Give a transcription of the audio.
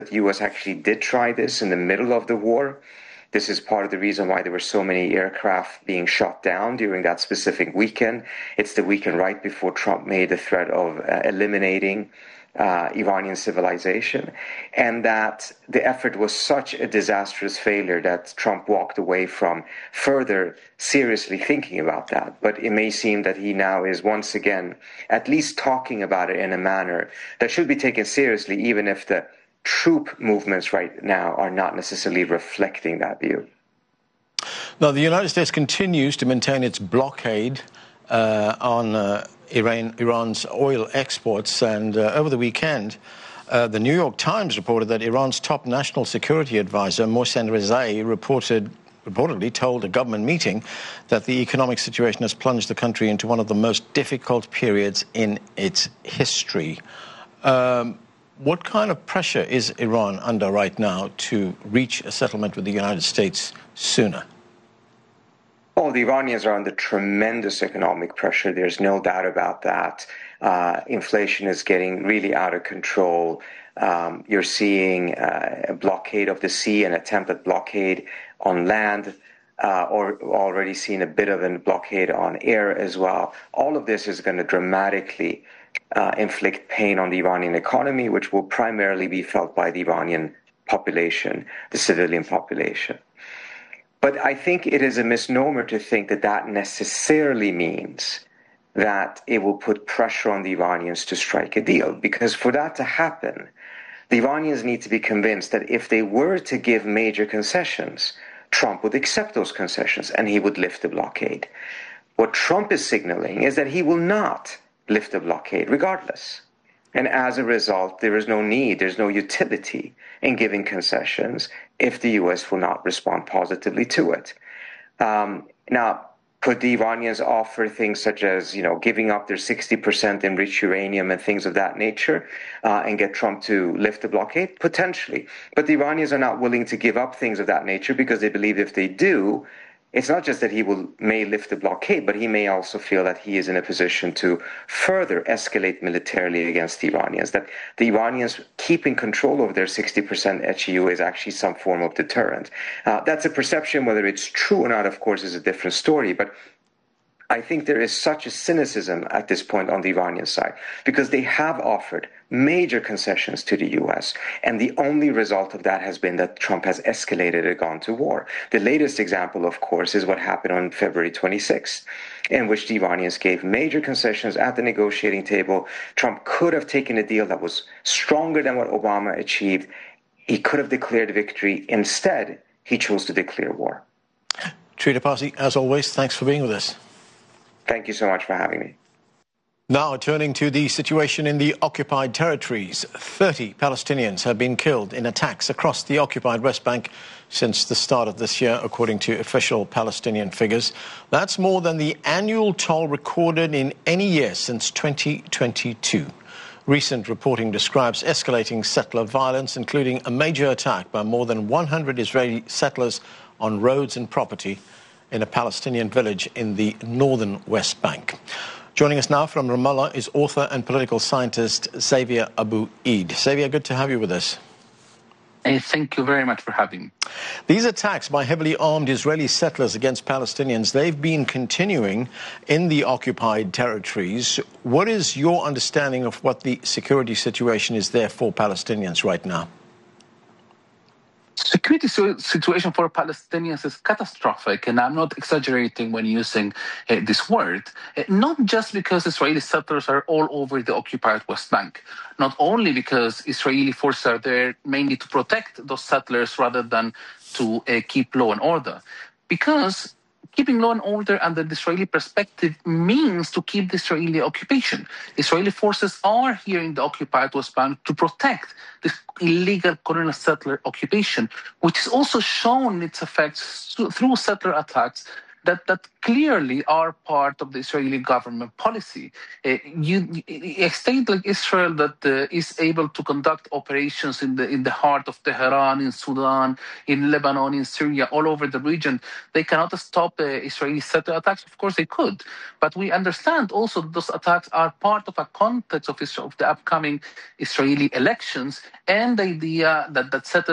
the U.S. actually did try this in the middle of the war. This is part of the reason why there were so many aircraft being shot down during that specific weekend. It's the weekend right before Trump made the threat of eliminating Iranian civilization, and that the effort was such a disastrous failure that Trump walked away from further seriously thinking about that. But it may seem that he now is once again at least talking about it in a manner that should be taken seriously, even if the troop movements right now are not necessarily reflecting that view. Now, the United States continues to maintain its blockade on Iran's oil exports, and over the weekend, the New York Times reported that Iran's top national security advisor, Mohsen Rezai, reportedly told a government meeting that the economic situation has plunged the country into one of the most difficult periods in its history. What kind of pressure is Iran under right now to reach a settlement with the United States sooner? Oh, the Iranians are under tremendous economic pressure. There's no doubt about that. Inflation is getting really out of control. You're seeing a blockade of the sea, an attempt at blockade on land, or already seen a bit of a blockade on air as well. All of this is going to dramatically inflict pain on the Iranian economy, which will primarily be felt by the Iranian population, the civilian population. But I think it is a misnomer to think that that necessarily means that it will put pressure on the Iranians to strike a deal. Because for that to happen, the Iranians need to be convinced that if they were to give major concessions, Trump would accept those concessions and he would lift the blockade. What Trump is signaling is that he will not lift the blockade regardless. And as a result, there is no need, there's no utility in giving concessions if the U.S. will not respond positively to it. Now, could the Iranians offer things such as, giving up their 60% enriched uranium and things of that nature and get Trump to lift the blockade? Potentially. But the Iranians are not willing to give up things of that nature because they believe if they do, it's not just that he may lift the blockade, but he may also feel that he is in a position to further escalate militarily against the Iranians, that the Iranians keeping control over their 60% HEU is actually some form of deterrent. That's a perception. Whether it's true or not, of course, is a different story, but I think there is such a cynicism at this point on the Iranian side because they have offered major concessions to the U.S. and the only result of that has been that Trump has escalated and gone to war. The latest example, of course, is what happened on February 26th, in which the Iranians gave major concessions at the negotiating table. Trump could have taken a deal that was stronger than what Obama achieved. He could have declared victory. Instead, he chose to declare war. Trita Parsi, as always, thanks for being with us. Thank you so much for having me. Now, turning to the situation in the occupied territories, 30 Palestinians have been killed in attacks across the occupied West Bank since the start of this year, according to official Palestinian figures. That's more than the annual toll recorded in any year since 2022. Recent reporting describes escalating settler violence, including a major attack by more than 100 Israeli settlers on roads and property in a Palestinian village in the northern West Bank. Joining us now from Ramallah is author and political scientist Xavier Abu Eid. Xavier, good to have you with us. Hey, thank you very much for having me. These attacks by heavily armed Israeli settlers against Palestinians, they've been continuing in the occupied territories. What is your understanding of what the security situation is there for Palestinians right now? Security situation for Palestinians is catastrophic, and I'm not exaggerating when using this word, not just because Israeli settlers are all over the occupied West Bank, not only because Israeli forces are there mainly to protect those settlers rather than to keep law and order, because keeping law and order under the Israeli perspective means to keep the Israeli occupation. Israeli forces are here in the occupied West Bank to protect this illegal colonial settler occupation, which is also shown its effects through settler attacks that clearly are part of the Israeli government policy. A state like Israel that is able to conduct operations in the heart of Tehran, in Sudan, in Lebanon, in Syria, all over the region, they cannot stop Israeli settler attacks. Of course, they could, but we understand also that those attacks are part of a context of the upcoming Israeli elections and the idea that settlers